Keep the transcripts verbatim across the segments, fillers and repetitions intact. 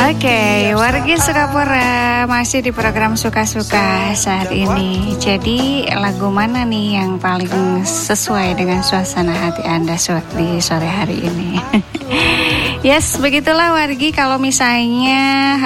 Oke, wargi Sukapura masih di program Suka-Suka saat ini. Jadi lagu mana nih yang paling sesuai dengan suasana hati Anda di sore hari ini? Yes, begitulah wargi. Kalau misalnya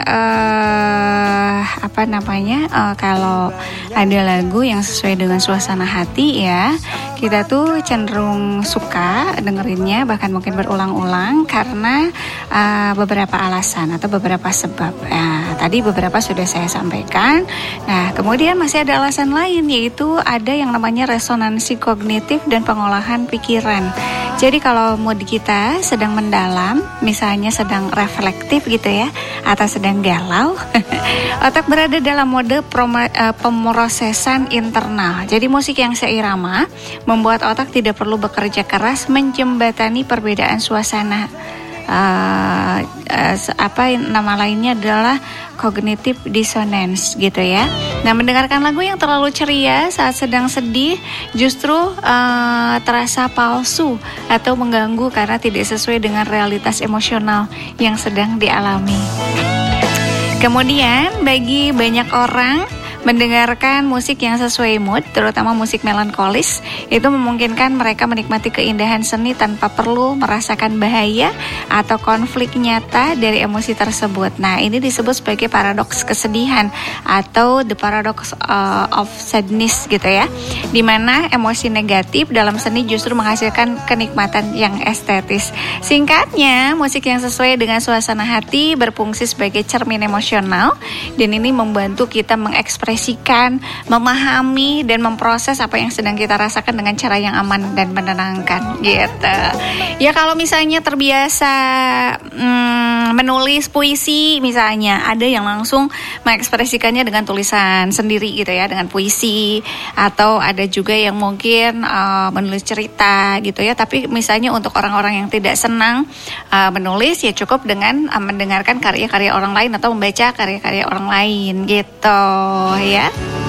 uh, apa namanya, uh, kalau ada lagu yang sesuai dengan suasana hati ya, kita tuh cenderung suka dengerinnya, bahkan mungkin berulang-ulang karena uh, beberapa alasan atau beberapa sebab. Nah, tadi beberapa sudah saya sampaikan. Nah, kemudian masih ada alasan lain, yaitu ada yang namanya resonansi kognitif dan pengolahan pikiran. Jadi kalau mood kita sedang mendalam, misalnya sedang reflektif gitu ya, atau sedang galau, otak berada dalam mode promo, uh, pemrosesan internal. Jadi musik yang seirama membuat otak tidak perlu bekerja keras menjembatani perbedaan suasana. Uh, uh, apa nama lainnya adalah cognitive dissonance gitu ya. Nah, mendengarkan lagu yang terlalu ceria saat sedang sedih justru uh, terasa palsu atau mengganggu karena tidak sesuai dengan realitas emosional yang sedang dialami. Kemudian bagi banyak orang, mendengarkan musik yang sesuai mood, terutama musik melankolis, itu memungkinkan mereka menikmati keindahan seni tanpa perlu merasakan bahaya atau konflik nyata dari emosi tersebut. Nah, ini disebut sebagai paradoks kesedihan atau the paradox uh, of sadness gitu ya, dimana emosi negatif dalam seni justru menghasilkan kenikmatan yang estetis. Singkatnya, musik yang sesuai dengan suasana hati berfungsi sebagai cermin emosional, dan ini membantu kita mengekspresikan, memahami dan memproses apa yang sedang kita rasakan dengan cara yang aman dan menenangkan gitu. Ya kalau misalnya terbiasa hmm, menulis puisi misalnya, ada yang langsung mengekspresikannya dengan tulisan sendiri gitu ya, dengan puisi, atau ada juga yang mungkin uh, menulis cerita gitu ya. Tapi misalnya untuk orang-orang yang tidak senang uh, menulis, ya cukup dengan uh, mendengarkan karya-karya orang lain atau membaca karya-karya orang lain gitu ya.